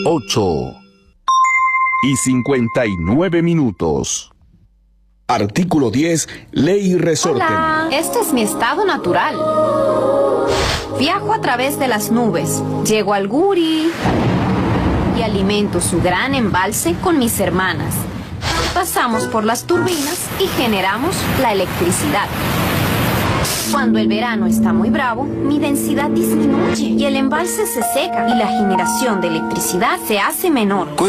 8:59. Artículo 10. Ley resorte. Hola, este es mi estado natural. Viajo a través de las nubes, llego al Guri y alimento su gran embalse con mis hermanas. Pasamos por las turbinas y generamos la electricidad. Cuando el verano está muy bravo, mi densidad disminuye y el embalse se seca y la generación de electricidad se hace menor.